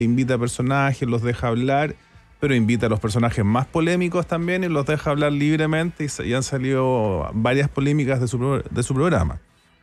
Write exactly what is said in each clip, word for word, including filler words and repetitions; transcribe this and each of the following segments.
invita a personajes, los deja hablar, pero invita a los personajes más polémicos también y los deja hablar libremente, y, se, y han salido varias polémicas de su, de su programa.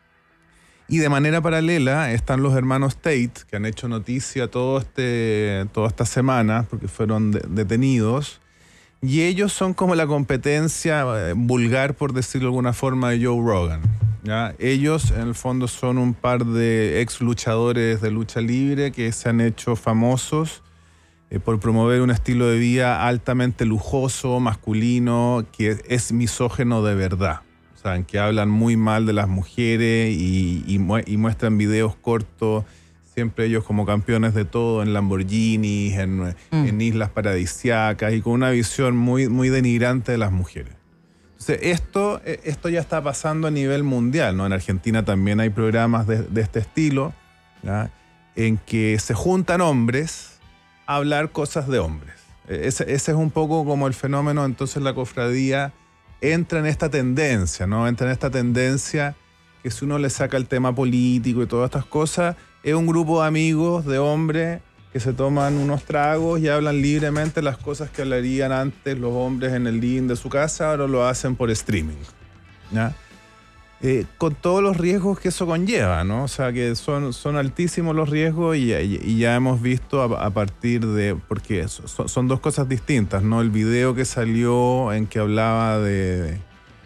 Y de manera paralela están los hermanos Tate, que han hecho noticia todo este, toda esta semana, porque fueron de, detenidos, y ellos son como la competencia eh, vulgar, por decirlo de alguna forma, de Joe Rogan, ¿ya? Ellos, en el fondo, son un par de ex luchadores de lucha libre que se han hecho famosos eh, por promover un estilo de vida altamente lujoso, masculino, que es misógino de verdad. O sea, en que hablan muy mal de las mujeres y, y, y muestran videos cortos, siempre ellos como campeones de todo, en Lamborghinis, en, mm. en islas paradisíacas, y con una visión muy, muy denigrante de las mujeres. Entonces, esto, esto ya está pasando a nivel mundial, ¿no? En Argentina también hay programas de, de este estilo, ¿ya? En que se juntan hombres a hablar cosas de hombres. Ese, ese es un poco como el fenómeno. Entonces la cofradía entra en esta tendencia, ¿no? Entra en esta tendencia que, si uno le saca el tema político y todas estas cosas, es un grupo de amigos, de hombres, que se toman unos tragos y hablan libremente las cosas que hablarían antes los hombres en el living de su casa, ahora lo hacen por streaming, ¿ya? Eh, con todos los riesgos que eso conlleva, ¿no? O sea, que son, son altísimos los riesgos, y, y, y ya hemos visto a, a partir de... Porque son, son dos cosas distintas, ¿no? El video que salió en que hablaba de,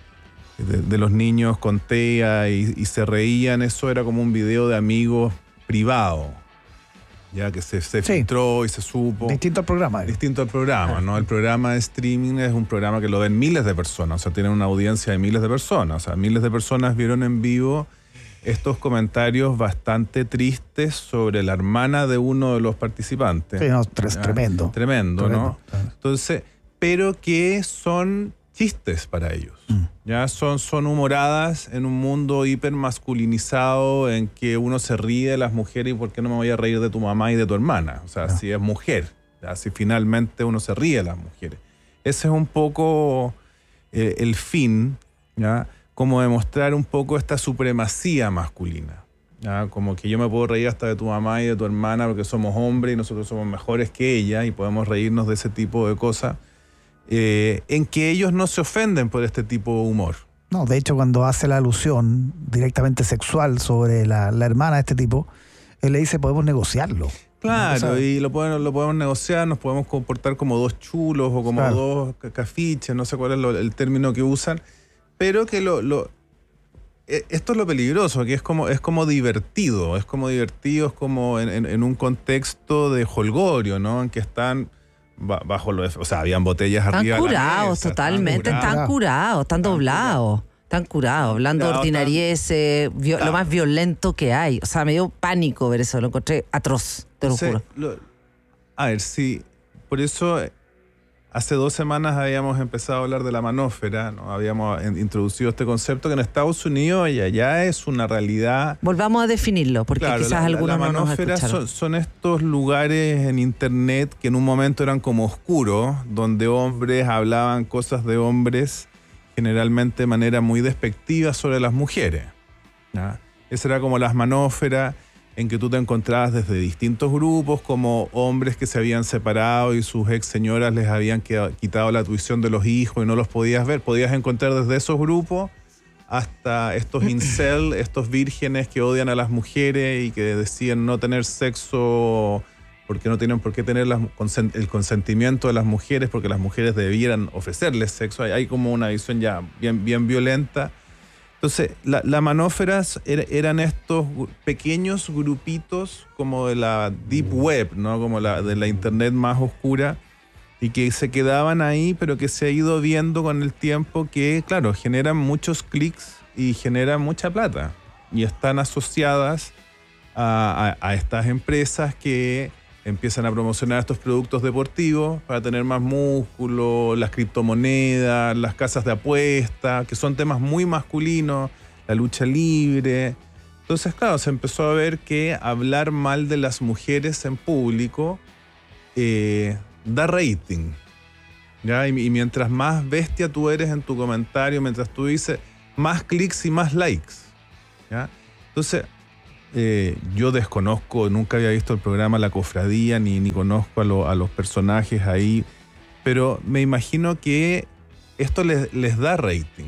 de, de los niños con TEA y, y se reían, eso era como un video de amigos privado, ya que se, se sí. filtró y se supo. Distinto al programa. Distinto al programa, ¿no? El programa de streaming es un programa que lo ven miles de personas, o sea, tiene una audiencia de miles de personas. O sea, miles de personas vieron en vivo estos comentarios bastante tristes sobre la hermana de uno de los participantes. Sí, no, es tremendo. Tremendo, tremendo ¿no? Entonces, pero que son chistes para ellos. Mm. Ya son, son humoradas en un mundo hiper masculinizado, en que uno se ríe de las mujeres, y ¿por qué no me voy a reír de tu mamá y de tu hermana? O sea, no. Si es mujer, ya, si finalmente uno se ríe de las mujeres. Ese es un poco eh, el fin, ¿ya? Como demostrar un poco esta supremacía masculina, ¿ya? Como que yo me puedo reír hasta de tu mamá y de tu hermana porque somos hombres y nosotros somos mejores que ella, y podemos reírnos de ese tipo de cosas. Eh, en que ellos no se ofenden por este tipo de humor. No, de hecho, cuando hace la alusión directamente sexual sobre la, la hermana de este tipo, él le dice, podemos negociarlo. Claro, ¿no? y lo podemos, lo podemos negociar, nos podemos comportar como dos chulos o como claro. dos cafiches, no sé cuál es lo, el término que usan, pero que lo, lo esto es lo peligroso, que es como, es como divertido, es como divertido, es como en, en, en un contexto de jolgorio, ¿no? En que están bajo los... O sea, habían botellas están arriba curados, de la mesa. totalmente, Están curados, están curados, están doblados. Están curados, hablando de ordinarieces, vio, lo más violento que hay. O sea, me dio pánico ver eso, lo encontré atroz, te lo juro. Lo, a ver, sí, por eso hace dos semanas habíamos empezado a hablar de la manósfera, ¿no? Habíamos introducido este concepto que en Estados Unidos ya, ya es una realidad. Volvamos a definirlo, porque claro, quizás la, algunos la no nos manósfera escucharon. Son, son estos lugares en internet que en un momento eran como oscuros, donde hombres hablaban cosas de hombres, generalmente de manera muy despectiva sobre las mujeres, ¿ya? Esa era como las manósferas, en que tú te encontrabas desde distintos grupos, como hombres que se habían separado y sus ex señoras les habían quedado, quitado la tuición de los hijos y no los podías ver. Podías encontrar desde esos grupos hasta estos incel, estos vírgenes que odian a las mujeres y que decían no tener sexo porque no tienen por qué tener las, el consentimiento de las mujeres, porque las mujeres debieran ofrecerles sexo. Hay, hay como una visión ya bien, bien violenta. Entonces, la, la manósferas er, eran estos pequeños grupitos como de la deep web, ¿no? Como la, de la internet más oscura, y que se quedaban ahí, pero que se ha ido viendo con el tiempo que, claro, generan muchos clics y generan mucha plata. Y están asociadas a, a, a estas empresas que empiezan a promocionar estos productos deportivos para tener más músculo, las criptomonedas, las casas de apuesta, que son temas muy masculinos, la lucha libre. Entonces, claro, se empezó a ver que hablar mal de las mujeres en público eh, da rating, ¿ya? Y, y mientras más bestia tú eres en tu comentario, mientras tú dices más clics y más likes, ¿ya? Entonces, eh, yo desconozco, nunca había visto el programa La Cofradía, ni, ni conozco a, lo, a los personajes ahí, pero me imagino que esto les, les da rating.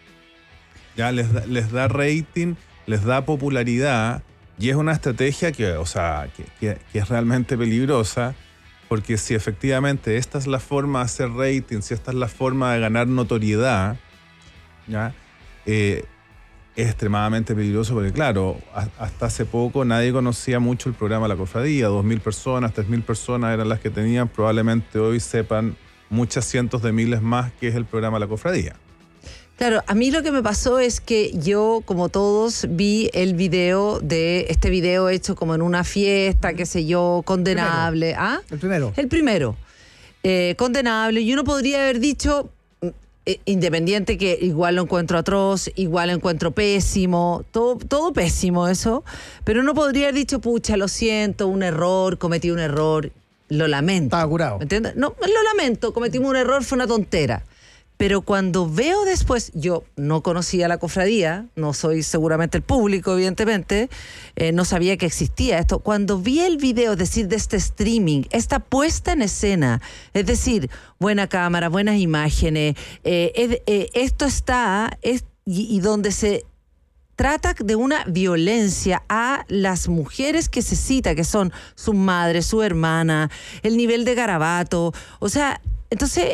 Ya les da, les da rating, les da popularidad, y es una estrategia que, o sea, que, que, que es realmente peligrosa, porque si efectivamente esta es la forma de hacer rating, si esta es la forma de ganar notoriedad, ¿ya? Eh, es extremadamente peligroso porque, claro, hasta hace poco nadie conocía mucho el programa La Cofradía. Dos mil personas, tres mil personas eran las que tenían. Probablemente hoy sepan muchas cientos de miles más que es el programa La Cofradía. Claro, a mí lo que me pasó es que yo, como todos, vi el video de este video hecho como en una fiesta, qué sé yo, condenable. El primero. ¿Ah? El primero. El primero. Eh, condenable. Y uno podría haber dicho, eh, independiente, que igual lo encuentro atroz, igual lo encuentro pésimo, todo, todo pésimo eso, pero uno podría haber dicho, pucha, lo siento, un error, cometí un error, lo lamento. Estaba curado. ¿Me entiendes? No, lo lamento, cometimos un error, fue una tontera. Pero cuando veo después, yo no conocía La Cofradía, no soy seguramente el público, evidentemente, eh, no sabía que existía esto. Cuando vi el video, es decir, de este streaming, esta puesta en escena, es decir, buena cámara, buenas imágenes, eh, eh, eh, esto está, es, y, y donde se trata de una violencia a las mujeres que se cita, que son sus madres, su hermana, el nivel de garabato, o sea, entonces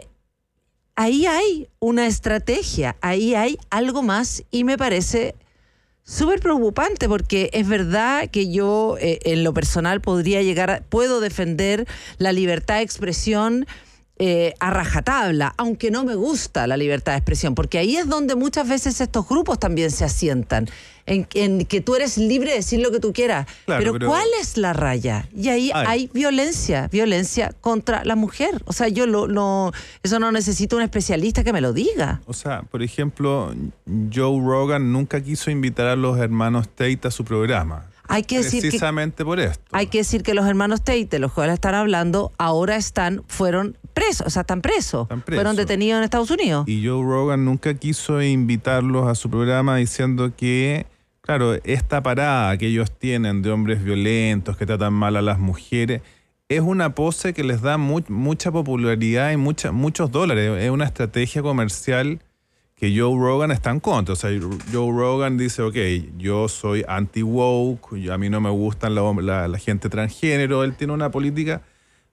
ahí hay una estrategia, ahí hay algo más, y me parece súper preocupante, porque es verdad que yo eh, en lo personal podría llegar a, puedo defender la libertad de expresión eh, a rajatabla, aunque no me gusta la libertad de expresión, porque ahí es donde muchas veces estos grupos también se asientan, en, en que tú eres libre de decir lo que tú quieras. Claro, pero, pero ¿cuál es la raya? Y ahí Ay. hay violencia, violencia contra la mujer. O sea, yo lo, lo, eso no necesito un especialista que me lo diga. O sea, por ejemplo, Joe Rogan nunca quiso invitar a los hermanos Tate a su programa. Hay que decir precisamente que, por esto. Hay que decir que los hermanos Tate, de los cuales están hablando, ahora están, fueron presos, o sea, están presos. Están presos. Fueron detenidos en Estados Unidos. Y Joe Rogan nunca quiso invitarlos a su programa diciendo que, claro, esta parada que ellos tienen de hombres violentos que tratan mal a las mujeres es una pose que les da mu- mucha popularidad y mucha, muchos dólares. Es una estrategia comercial que Joe Rogan está en contra. O sea, Joe Rogan dice, ok, yo soy anti-woke, a mí no me gustan la, la, la gente transgénero, él tiene una política,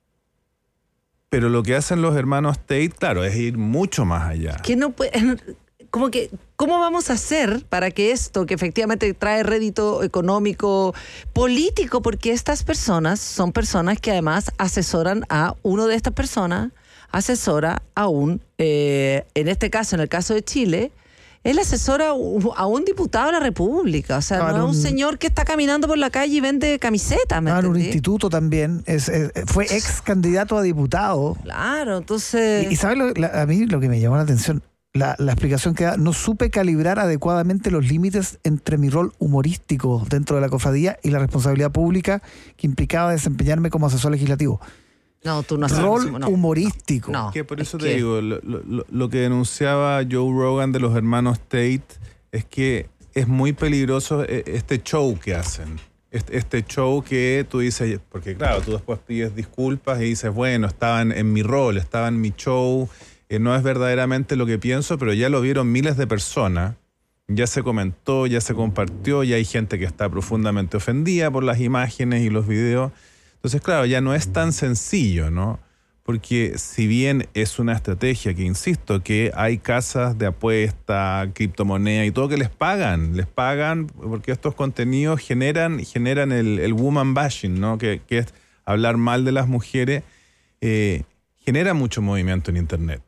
pero lo que hacen los hermanos Tate, claro, es ir mucho más allá. Que no puede, como que, ¿cómo vamos a hacer para que esto, que efectivamente trae rédito económico, político, porque estas personas son personas que además asesoran a uno de estas personas, asesora a un, eh, en este caso, en el caso de Chile, él asesora a un diputado de la República. O sea, claro, no es un señor que está caminando por la calle y vende camisetas. ¿Me claro, un instituto también. Es, es, fue ex candidato a diputado. Claro, entonces... Y, y ¿sabes lo, la, a mí lo que me llamó la atención? La, la explicación que da, no supe calibrar adecuadamente los límites entre mi rol humorístico dentro de la cofradía y la responsabilidad pública que implicaba desempeñarme como asesor legislativo. No, tú no haces rol no, humorístico. No, que por eso es te que... digo, lo, lo, lo que denunciaba Joe Rogan de los hermanos Tate es que es muy peligroso este show que hacen. Este, este show que tú dices, porque claro, tú después pides disculpas y dices, bueno, estaba en, en mi rol, estaba en mi show, eh, no es verdaderamente lo que pienso, pero ya lo vieron miles de personas, ya se comentó, ya se compartió, ya hay gente que está profundamente ofendida por las imágenes y los videos. Entonces, claro, ya no es tan sencillo, ¿no? Porque si bien es una estrategia que, insisto, que hay casas de apuesta, criptomoneda y todo que les pagan, les pagan porque estos contenidos generan, generan el, el woman bashing, ¿no? Que, que es hablar mal de las mujeres, eh, genera mucho movimiento en Internet.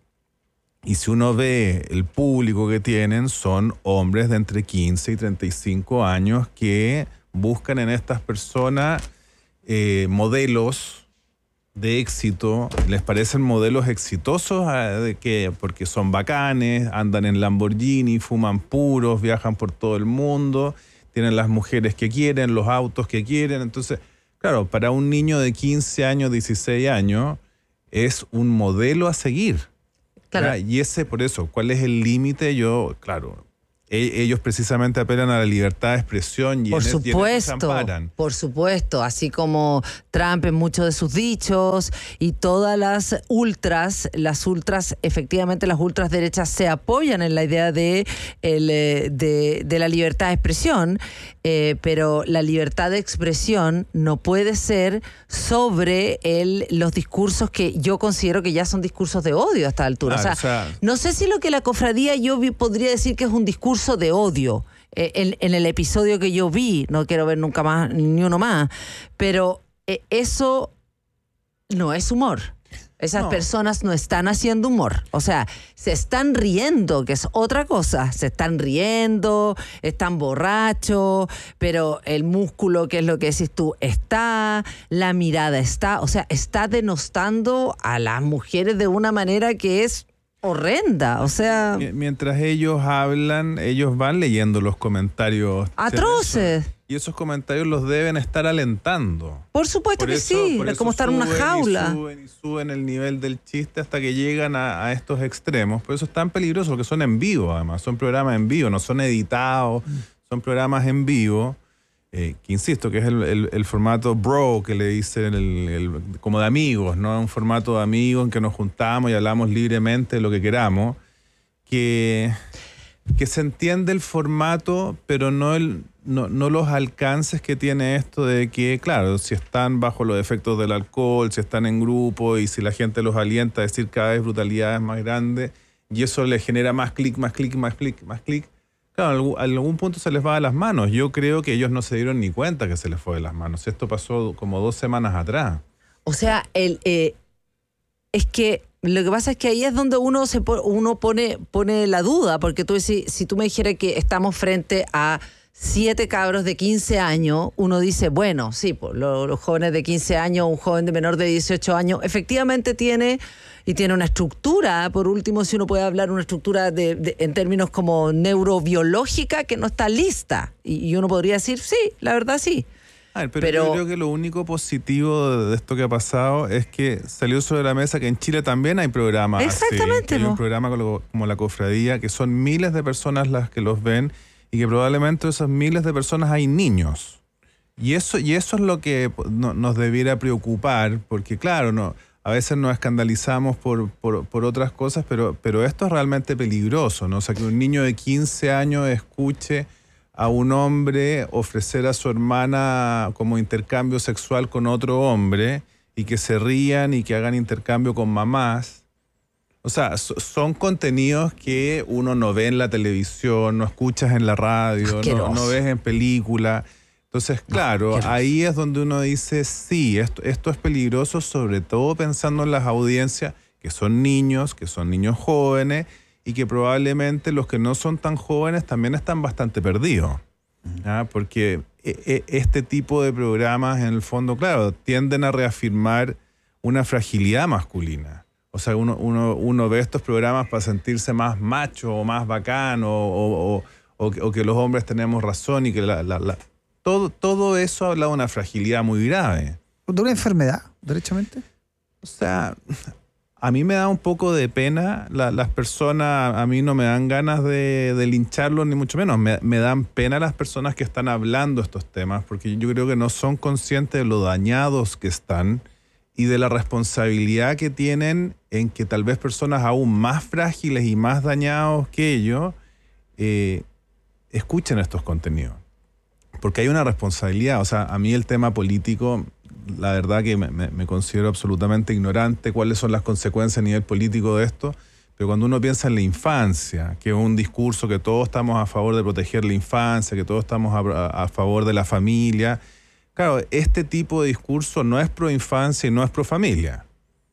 Y si uno ve el público que tienen, son hombres de entre quince y treinta y cinco años que buscan en estas personas... Eh, modelos de éxito, les parecen modelos exitosos eh, de que, porque son bacanes, andan en Lamborghini, fuman puros, viajan por todo el mundo, tienen las mujeres que quieren, los autos que quieren. Entonces, claro, para un niño de quince años, dieciséis años, es un modelo a seguir. Claro. Y ese, por eso, ¿cuál es el límite? Yo, claro, ellos precisamente apelan a la libertad de expresión y por en, supuesto, y en eso se amparan. Por supuesto, así como Trump en muchos de sus dichos y todas las ultras, las ultras, efectivamente las ultras derechas se apoyan en la idea de, el, de, de la libertad de expresión, eh, pero la libertad de expresión no puede ser sobre el, los discursos que yo considero que ya son discursos de odio a esta altura. Claro, o, sea, o sea, no sé si lo que la cofradía yo vi, podría decir que es un discurso de odio. Eh, en, en el episodio que yo vi, no quiero ver nunca más ni uno más, pero eh, eso no es humor. Esas no. personas no están haciendo humor. O sea, se están riendo, que es otra cosa. Se están riendo, están borrachos, pero el músculo, que es lo que decís tú, está, la mirada está, o sea, está denostando a las mujeres de una manera que es horrenda, o sea... Mientras ellos hablan, ellos van leyendo los comentarios atroces. Y esos comentarios los deben estar alentando. Por supuesto por que eso, sí, por es eso como estar en una jaula. Y suben y suben el nivel del chiste hasta que llegan a, a estos extremos. Por eso es tan peligroso, porque son en vivo además, son programas en vivo, no son editados, mm. son programas en vivo. Eh, que insisto, que es el, el, el formato bro que le dicen el, el, como de amigos, ¿no? Un formato de amigos en que nos juntamos y hablamos libremente de lo que queramos, que, que se entiende el formato, pero no, el, no, no los alcances que tiene esto de que, claro, si están bajo los efectos del alcohol, si están en grupo y si la gente los alienta a decir cada vez brutalidades más grandes y eso les genera más clic, más clic, más clic, más clic. Claro, a algún punto se les va de las manos. Yo creo que ellos no se dieron ni cuenta que se les fue de las manos. Esto pasó como dos semanas atrás. O sea, el, eh, es que lo que pasa es que ahí es donde uno se po- uno pone, pone la duda, porque tú si, si tú me dijeras que estamos frente a siete cabros de quince años, uno dice, bueno, sí, pues, lo, los jóvenes de quince años, un joven de menor de dieciocho años, efectivamente tiene... y tiene una estructura, por último, si uno puede hablar, una estructura de, de, en términos como neurobiológica que no está lista. Y, y uno podría decir, sí, la verdad sí. Ver, pero, pero yo creo que lo único positivo de esto que ha pasado es que salió sobre la mesa que en Chile también hay programas exactamente, así. Hay un programa como, como La Cofradía, que son miles de personas las que los ven y que probablemente de esas miles de personas hay niños. Y eso, y eso es lo que no, nos debiera preocupar, porque claro, no... A veces nos escandalizamos por, por, por otras cosas, pero, pero esto es realmente peligroso, ¿no? O sea, que un niño de quince años escuche a un hombre ofrecer a su hermana como intercambio sexual con otro hombre y que se rían y que hagan intercambio con mamás. O sea, so, son contenidos que uno no ve en la televisión, no escuchas en la radio, no, no ves en película. Entonces, claro, no, ahí es donde uno dice, sí, esto, esto es peligroso, sobre todo pensando en las audiencias que son niños, que son niños jóvenes y que probablemente los que no son tan jóvenes también están bastante perdidos. ¿Ah? Porque este tipo de programas, en el fondo, claro, tienden a reafirmar una fragilidad masculina. O sea, uno, uno, uno ve estos programas para sentirse más macho o más bacano o, o, o, o que los hombres tenemos razón y que la... la, la Todo, todo eso habla de una fragilidad muy grave. ¿De una enfermedad, derechamente? O sea, a mí me da un poco de pena. La, las personas, a mí no me dan ganas de, de lincharlos, ni mucho menos. Me, me dan pena las personas que están hablando estos temas, porque yo creo que no son conscientes de lo dañados que están y de la responsabilidad que tienen en que tal vez personas aún más frágiles y más dañados que ellos eh, escuchen estos contenidos. Porque hay una responsabilidad, o sea, a mí el tema político, la verdad que me, me, me considero absolutamente ignorante cuáles son las consecuencias a nivel político de esto, pero cuando uno piensa en la infancia, que es un discurso que todos estamos a favor de proteger la infancia, que todos estamos a, a favor de la familia, claro, este tipo de discurso no es pro infancia y no es pro familia.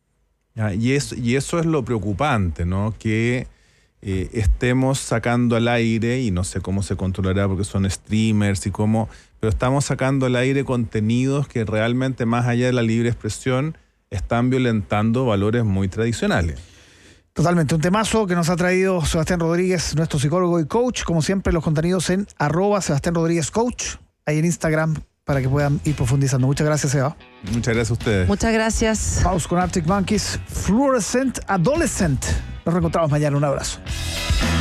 ¿Ya? Y, es, y eso es lo preocupante, ¿no? Que Eh, estemos sacando al aire, y no sé cómo se controlará porque son streamers y cómo, pero estamos sacando al aire contenidos que realmente, más allá de la libre expresión, están violentando valores muy tradicionales. Totalmente, un temazo que nos ha traído Sebastián Rodríguez, nuestro psicólogo y coach. Como siempre, los contenidos en arroba Sebastián Rodríguez Coach, ahí en Instagram, para que puedan ir profundizando. Muchas gracias, Seba. Muchas gracias a ustedes. Muchas gracias. Vamos con Arctic Monkeys, Fluorescent Adolescent. Nos reencontramos mañana. Un abrazo.